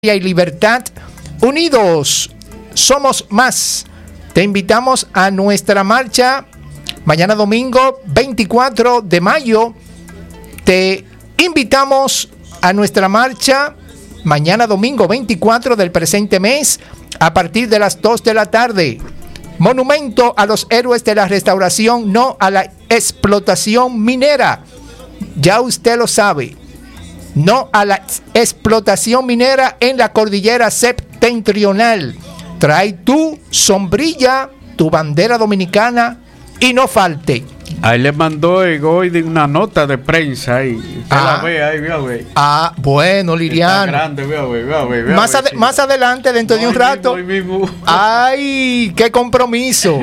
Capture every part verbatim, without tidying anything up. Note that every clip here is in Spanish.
y libertad, unidos somos más. Te invitamos a nuestra marcha mañana domingo veinticuatro de mayo. Te invitamos a nuestra marcha mañana domingo veinticuatro del presente mes a partir de las dos de la tarde. Monumento a los héroes de la restauración, no a la explotación minera. Ya usted lo sabe. No a la explotación minera en la cordillera septentrional. Trae tu sombrilla, tu bandera dominicana y no falte. Ahí le mandó Egoide una nota de prensa ahí. Usted Ah. la ve ahí, vea, ve. Ah, bueno, Liriano. Está grande, vea, ve, vea, ve, vea, Más, ve, ade- sí. más adelante, dentro de un Hoy rato. mismo, hoy mismo. ¡Ay, qué compromiso!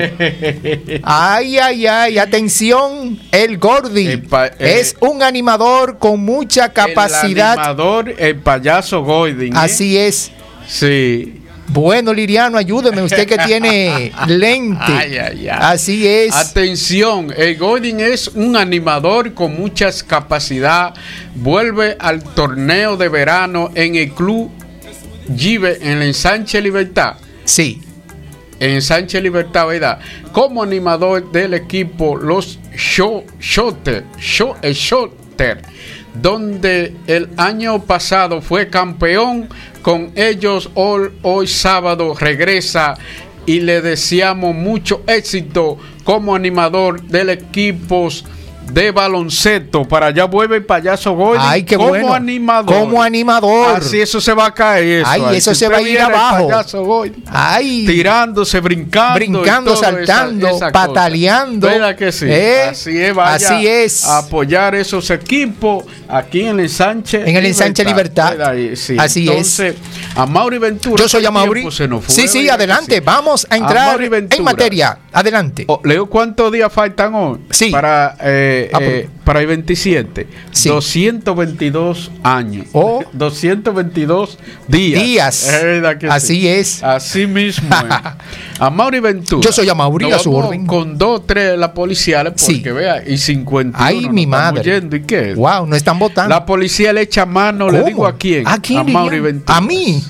¡Ay, ay, ay! Atención, el Gordi El pa- eh, es un animador con mucha capacidad. El animador, el payaso Goiding. ¿eh? Así es. Sí. Bueno, Liriano, ayúdeme, usted que tiene lente. Ay, ay, ay. Así es. Atención, el Goiding es un animador con muchas capacidad. Vuelve al torneo de verano en el Club Gibe en el Ensanche Libertad. Sí. En Ensanche Libertad, ¿verdad? Como animador del equipo Los Show, Shotter, Show, eh, Shotter, donde el año pasado fue campeón. Con ellos hoy, hoy sábado regresa y le deseamos mucho éxito como animador del equipo de baloncesto. Para allá vuelve el payaso Golding. Ay, qué como bueno. animador. Como animador. Así eso se va a caer. Eso, Ay, ahí. eso Si se va a usted ir viera el abajo. payaso Golding Ay. tirándose, brincando, Brincando, y todo saltando, esa- esa pataleando. cosa. ¿Verdad que sí? ¿Eh? Así es, vaya Así es. a apoyar esos equipos aquí en el Ensanche En el Ensanche Libertad. ¿Verdad? Y sí. Así Entonces, a Mauri Ventura. Yo soy a ¿qué Mauri. tiempo se nos fue? Sí, sí, ¿Verdad que adelante. sí? Vamos a A entrar Mauri Ventura. en materia. Adelante. Oh, Leo, ¿cuántos días faltan hoy? Sí. Para, eh, Ah, eh, para el veintisiete. Sí. doscientos veintidós años. Oh. doscientos veintidós días. Días. Es verdad que Así sí. es. Así mismo es. A Mauri Ventura. Yo soy a Mauri, Nos a su vamos orden. Con dos, tres las policiales, porque Sí. vea, y cincuenta y uno. Ay, nos mi estamos madre. yendo, ¿y qué? Wow, no están votando. La policía le echa mano, ¿Cómo? le digo a quién. ¿A quién, A Mauri Lilian? Ventura. ¿A mí?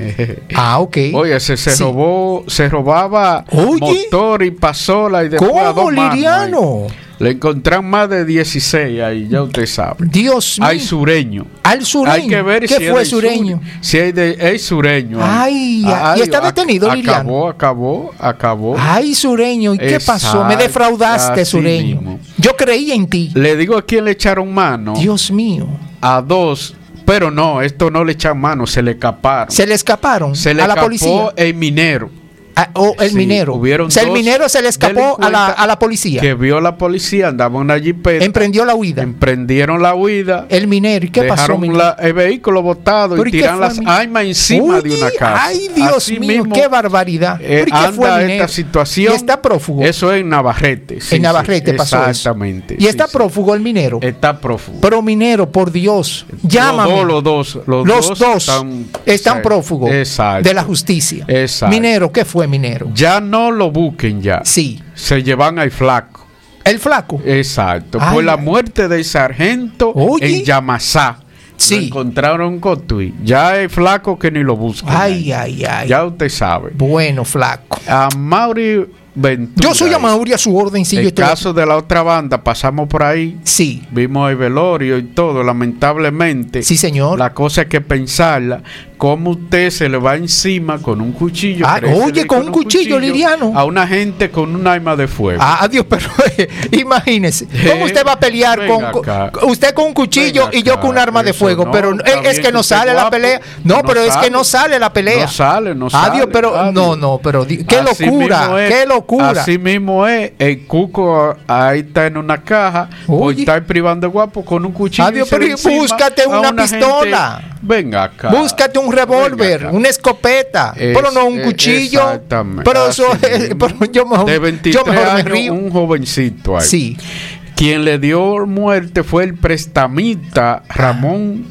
Ah, ok. Oye, se, se Sí. robó, se robaba Oye. motor y pasola y después a dos ¿Cómo, manos Liriano? ahí. Le encontraron más de dieciséis ahí, ya usted sabe. Dios mío. Hay sureño. Al sureño. Hay que ver ¿Qué si es fue del sureño? sur, si hay de hay sureño. ahí. Ay, ¿y está ac- detenido, Liliano? Acabó, acabó, acabó. Ay, sureño, ¿y qué Exacto, pasó? Me defraudaste, así sureño. mismo. Yo creí en ti. Le digo a quién le echaron mano. Dios mío. A dos. Pero no, esto no le echaron mano, se le escaparon. Se le escaparon Se le a la escapó policía. el minero. Ah, o el Sí, minero. hubieron O sea, el dos minero se le escapó a la, delincuentes a la policía. Que vio la policía, andaba en una jipeta. Emprendió la huida. Emprendieron la huida. El minero. ¿Y qué pasó, dejaron minero? la- el vehículo botado ¿Pero y y qué tiran fue, las mi- armas encima de Uy, una casa. Ay, Dios Así mío, mismo, qué barbaridad. eh, ¿Pero y qué anda fue, minero? esta situación. Y está prófugo. Eso es en Navarrete. sí, en Navarrete sí, pasó eso. Exactamente. Y sí, está sí. prófugo el minero. Está prófugo. Pero minero, por Dios, llámame. Los dos, los dos. Los Los dos están, están sí, prófugos Exacto. de la justicia. Exacto. Minero, ¿qué fue minero? Ya no lo busquen ya. Sí. Se llevan al flaco. El flaco. Exacto. Ay, Por la ay. muerte del sargento Oye. en Yamasá. Sí. Lo encontraron con Tui. Ya es flaco que ni lo buscan. Ay, ay, ay. Ya usted sabe. Bueno, flaco. A Mauri Ventura. Yo soy a Mauri a su orden, si yo El estoy. caso de la otra banda, pasamos por ahí. Sí, Vimos el velorio y todo, lamentablemente. sí, señor. La cosa hay que pensarla. Cómo usted se le va encima con un cuchillo. Ah, créesele, oye, con un cuchillo, Liriano. A una gente con un arma de fuego. Ah, adiós, pero eh, imagínese. ¿Cómo usted va a pelear con, Venga acá. con- usted con un cuchillo Venga y yo acá, con un arma de eso fuego? no, pero está es, es bien que no que usted sale la guapo. pelea. No, No pero es que sale. no sale la pelea. No sale, no sale. Adiós, pero adiós. no, no, pero di- qué Así locura, mismo es, qué locura. Así mismo es. El cuco ahí está en una caja. Por Oye. estar privando de guapo con un cuchillo. Adiós, y se pero le encima búscate a una pistola. gente. Venga acá. Búscate un revólver, Venga acá. una escopeta, Es- pero no un eh, cuchillo. exactamente. Pero Así eso, eh, mismo. pero yo mejor, De yo veintitrés mejor me años, río. un jovencito ahí. Sí, Quien le dio muerte fue el prestamista Ramón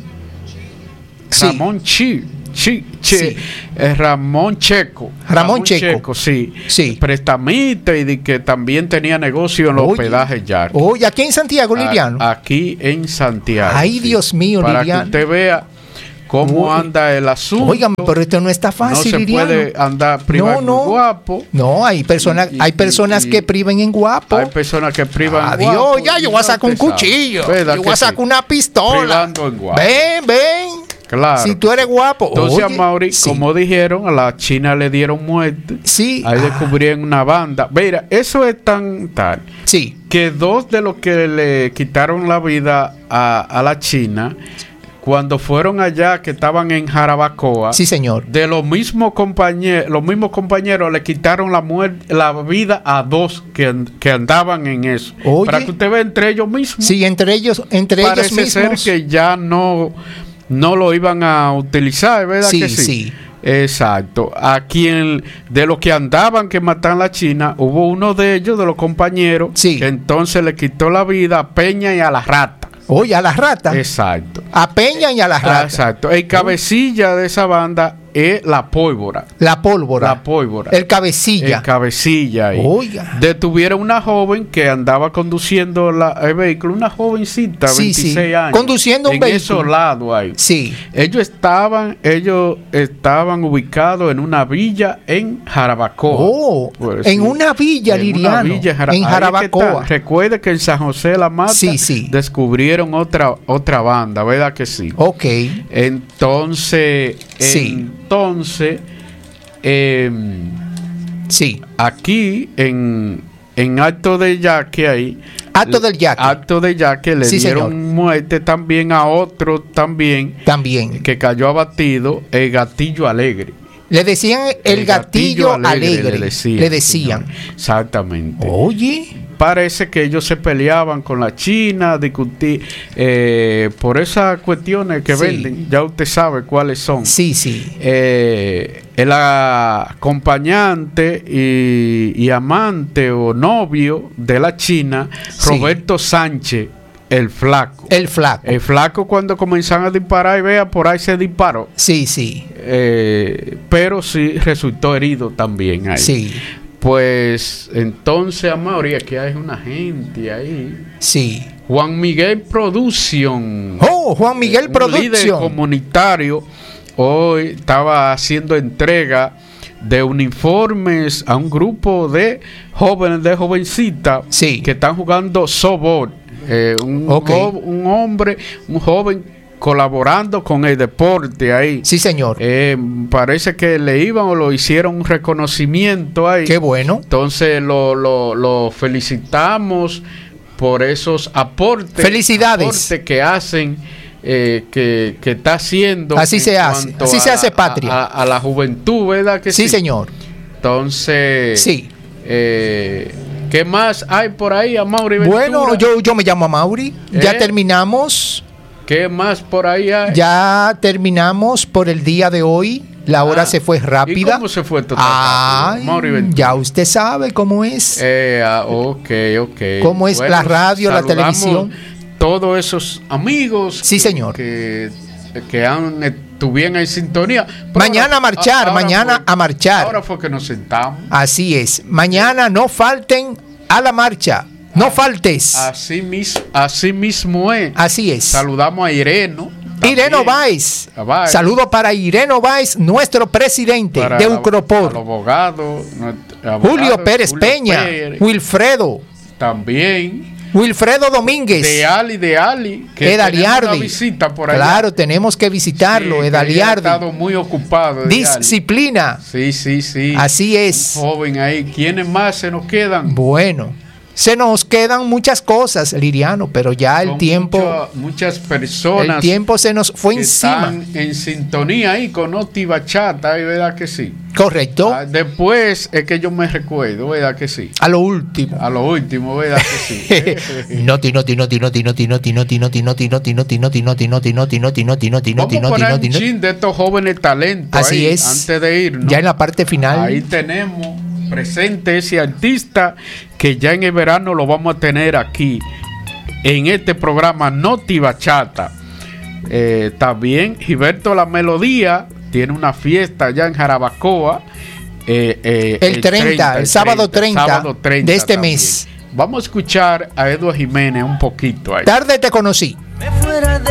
Sí. Ramón Chi, Chi, Che, Sí. eh, Ramón Checo. Ramón Checo. sí. Sí. Prestamista y de que también tenía negocio en los Oye. hospedajes ya. oye, aquí en Santiago, Liliano. Aquí en Santiago. Ay, Dios mío, Para Liliano. que usted vea cómo Uy. anda el asunto. Óigame, pero esto no está fácil, no se Liriano. puede andar privando no, no. guapo. No, hay personas, Y- hay y- personas y- que priven en guapo. Hay personas que privan Adiós, guapo. ya, y yo voy a no sacar un te sabe. cuchillo. ¿Verdad Yo que voy a sí? sacar una pistola. Privando en guapo. Ven, ven. Claro. Si tú eres guapo. Entonces, Oye, a Mauri, sí. como dijeron, a la China le dieron muerte. Sí. Ahí Ah, descubrieron una banda. Mira, eso es tan tal sí. que dos de los que le quitaron la vida a, a la China, cuando fueron allá, que estaban en Jarabacoa, Sí, señor. de los mismos compañeros, los mismos compañeros le quitaron la muerte, la vida a dos que, and- que andaban en eso. Oye. Para que usted vea entre ellos mismos. Sí, entre ellos, entre ellos Parece ser mismos. que ya no, no lo iban a utilizar, ¿verdad? Sí, que sí? sí. Exacto. A quien de los que andaban que mataron a la China, hubo uno de ellos, de los compañeros, Sí. que entonces le quitó la vida a Peña y a la rata. Oye, a las ratas. Exacto. A Peña y a las Ah, ratas. exacto. El cabecilla de esa banda es la pólvora. La pólvora. La pólvora. El cabecilla. El cabecilla ahí. Oiga. Detuvieron una joven que andaba conduciendo la- el vehículo, una jovencita, Sí, veintiséis sí. años. Conduciendo un en vehículo. esos lados ahí. Sí. Ellos estaban, ellos estaban ubicados en una villa en Jarabacoa. Oh, Pues, en sí. una villa, En una Liriano. villa Jara- en ahí es que Jarabacoa. está. Recuerde que en San José de la Mata Sí, sí. descubrieron otra otra banda, ¿verdad que sí? Ok. Entonces, Sí. entonces, em, Sí. aquí en, en Alto de Yaque ahí. Acto del Yaque. Alto de Yaque le Sí, dieron señor. muerte también a otro también También. que cayó abatido, el Gatillo Alegre. Le decían el, gatillo, alegre. le decían. Le decían. señor. Exactamente. Oye. Parece que ellos se peleaban con la China, discutir eh, por esas cuestiones que Sí. venden. Ya usted sabe cuáles son. Sí, sí. Eh, el acompañante y, y amante o novio de la China, Sí. Roberto Sánchez, el flaco. El flaco. El flaco, cuando comenzaron a disparar, y vea, por ahí se disparó. Sí, sí. Eh, pero sí resultó herido también ahí. Sí. Pues entonces, Amaury, aquí hay una gente ahí. Sí. Juan Miguel Production. Oh, Juan Miguel un líder Production. comunitario hoy estaba haciendo entrega de uniformes a un grupo de jóvenes, de jovencitas Sí. que están jugando softball. Eh, un, Ok. jo- un hombre, un joven colaborando con el deporte ahí. Sí, señor. Eh, parece que le iban o lo hicieron un reconocimiento ahí. Qué bueno. Entonces lo, lo, lo felicitamos por esos aportes. Felicidades. Aportes que hacen, eh, que, que está haciendo. Así en se hace. cuanto Así se a- hace patria. A, a- a la juventud, ¿verdad que sí? Sí, señor. Entonces, Sí. eh, ¿qué más hay por ahí, Amaury Ventura? Bueno, yo, yo me llamo Amaury. Ya ¿Eh? terminamos. ¿Qué más por ahí hay? Ya terminamos por el día de hoy. La hora Ah, se fue rápida. ¿Y cómo se fue todo Ay, Amaury Ventura? ya usted sabe cómo es. Eh, ah, ok, ok. ¿Cómo es la radio, la saludamos televisión? Todos esos amigos. Sí, que- señor. Que, que han, estuvieron en sintonía. Pero Mañana a marchar, ahora mañana fue- a marchar. Ahora fue que nos sentamos. Así es. Mañana no falten a la marcha. No faltes. Así mismo, así mismo es. Así es. Saludamos a Ireno. Ireno también. Báez. A Báez. Saludo para Ireno Báez, nuestro presidente Para de la- Ucropor. al abogado, nuestro abogado, Julio Pérez Julio Peña. Pérez, Wilfredo. también. Wilfredo Domínguez. De Ali, de Ali. Que Ed tenemos Aliardi. una visita por allá. Claro, tenemos que visitarlo. Sí, Ed que ella ha Aliardi. estado muy ocupado. Ed Aliardi. Disciplina. Sí, sí, sí. Así es. Un joven ahí. ¿Quiénes más se nos quedan? Bueno, se nos quedan muchas cosas, Liriano, pero ya el Son tiempo, mucha- muchas personas el tiempo se nos fue que encima. están en sintonía ahí con Noti Bachata, ¿verdad que sí? Correcto. Ah, después es que yo me recuerdo, ¿verdad que sí? A lo último. A lo último, ¿verdad que sí? Noti, noti, noti, noti, noti, noti, noti, noti, noti, noti, noti, noti, noti, noti, noti, noti, noti, noti, Vamos noti, a noti, poner noti, un noti. chin de estos jóvenes talentos Así ahí, es. antes de irnos. Ya en la parte final. Ahí tenemos presente ese artista que ya en el verano lo vamos a tener aquí en este programa Noti Bachata. Eh, también Gilberto La Melodía tiene una fiesta allá en Jarabacoa. eh, eh, El treinta, el sábado treinta sábado treinta de este también. mes. Vamos a escuchar a Eduardo Jiménez un poquito ahí. Tarde te conocí. Me fuera de